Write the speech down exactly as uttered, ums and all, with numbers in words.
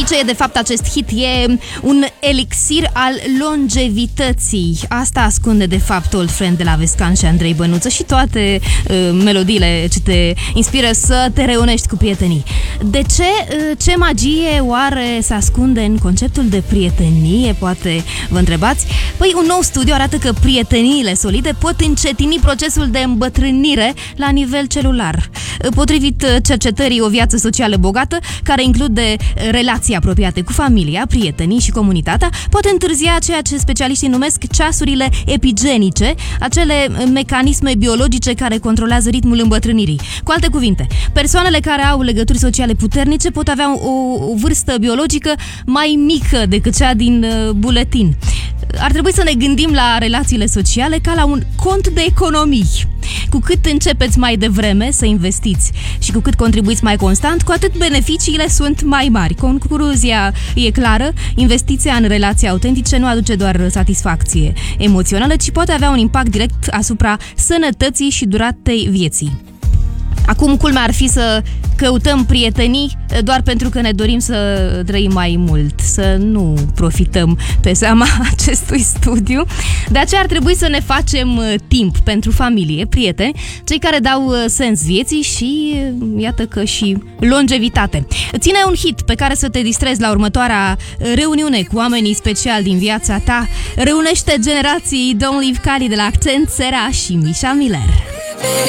Și ce e de fapt acest hit? E un elixir al longevității. Asta ascunde de fapt Old Friend de la Vescan și Andrei Bănuță și toate uh, melodiile ce te inspiră să te reunești cu prietenii. De ce? Uh, ce magie oare se ascunde în conceptul de prietenie? Poate vă întrebați? Păi un nou studiu arată că prieteniile solide pot încetini procesul de îmbătrânire la nivel celular. Potrivit cercetării O viață socială bogată, care include relații apropiate cu familia, prietenii și comunitatea, poate întârzia ceea ce specialiștii numesc ceasurile epigenice, acele mecanisme biologice care controlează ritmul îmbătrânirii. Cu alte cuvinte, persoanele care au legături sociale puternice pot avea o, o vârstă biologică mai mică decât cea din buletin. Ar trebui să ne gândim la relațiile sociale ca la un cont de economii. Cu cât începeți mai devreme să investiți și cu cât contribuiți mai constant, cu atât beneficiile sunt mai mari. Concluzia e clară, investiția în relații autentice nu aduce doar satisfacție emoțională, ci poate avea un impact direct asupra sănătății și duratei vieții. Acum, culmea ar fi să căutăm prietenii doar pentru că ne dorim să trăim mai mult, să nu profităm pe seama acestui studiu. De aceea ar trebui să ne facem timp pentru familie, prieteni, cei care dau sens vieții și, iată că, și longevitate. Ține un hit pe care să te distrezi la următoarea reuniune cu oamenii speciali din viața ta. Reunește generații Don't Leave Cali de la Accent, Sera și Misha Miller.